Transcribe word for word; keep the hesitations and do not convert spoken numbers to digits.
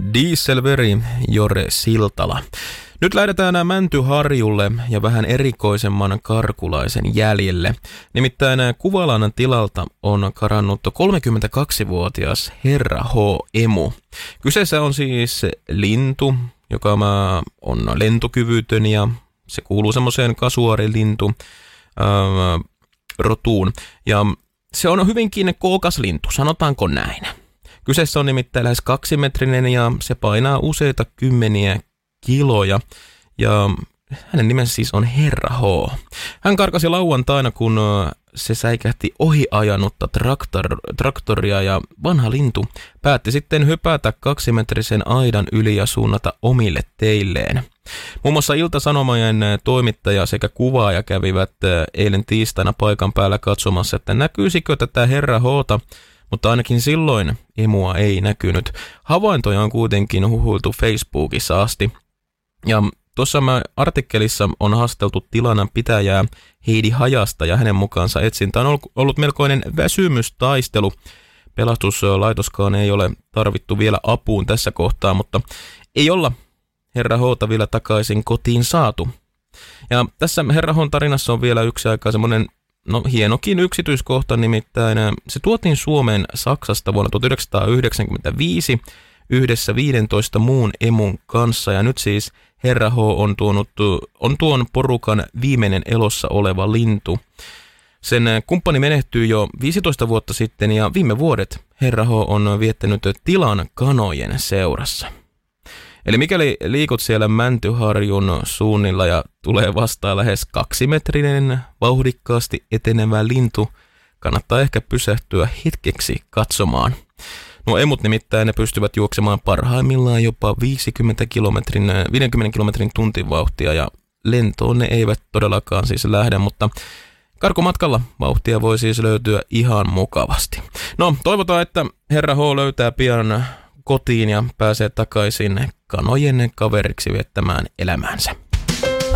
Dieselveri, Jore Siltala. Nyt lähdetään Mäntyharjulle ja vähän erikoisemman karkulaisen jäljelle. Nimittäin Kuvalan tilalta on karannut kolmekymmentäkaksivuotias herra H. emu. Kyseessä on siis lintu, joka on lentokyvytön ja se kuuluu semmoiseen kasuaarilintu ää, rotuun. Ja se on hyvinkin kookas lintu, sanotaanko näin. Kyseessä on nimittäin lähes kaksimetrinen ja se painaa useita kymmeniä kiloja ja hänen nimensä siis on herra H. Hän karkasi lauantaina, kun se säikähti ohiajanutta traktor, traktoria ja vanha lintu päätti sitten hypätä kaksimetrisen aidan yli ja suunnata omille teilleen. Muun muassa Ilta-Sanomojen toimittaja sekä kuvaaja kävivät eilen tiistaina paikan päällä katsomassa, että näkyisikö tätä herra H:ta, mutta ainakin silloin emua ei näkynyt. Havaintoja on kuitenkin huhuiltu Facebookissa asti. Ja tuossa artikkelissa on haasteltu tilannan pitäjää Heidi Hajasta ja hänen mukaansa etsintä on ollut melkoinen väsymystaistelu. Pelastuslaitoskaan ei ole tarvittu vielä apuun tässä kohtaa, mutta ei olla herra H:ta vielä takaisin kotiin saatu. Ja tässä herra H:n tarinassa on vielä yksi aika semmoinen no hienokin yksityiskohta, nimittäin se tuotiin Suomeen Saksasta vuonna tuhatyhdeksänsataayhdeksänkymmentäviisi yhdessä viidentoista muun emun kanssa ja nyt siis herra H on, tuonut, on tuon porukan viimeinen elossa oleva lintu. Sen kumppani menehtyi jo viisitoista vuotta sitten ja viime vuodet herra H on viettänyt tilan kanojen seurassa. Eli mikäli liikut siellä Mäntyharjun suunnilla ja tulee vastaan lähes kaksimetrinen vauhdikkaasti etenevä lintu, kannattaa ehkä pysähtyä hetkeksi katsomaan. Nuo emut nimittäin ne pystyvät juoksemaan parhaimmillaan jopa viisikymmentä kilometrin, viisikymmentä kilometrin tuntivauhtia ja lentoon ne eivät todellakaan siis lähde, mutta karkumatkalla vauhtia voi siis löytyä ihan mukavasti. No toivotaan, että herra H löytää pian kotiin ja pääsee takaisin kanojen kaveriksi viettämään elämäänsä.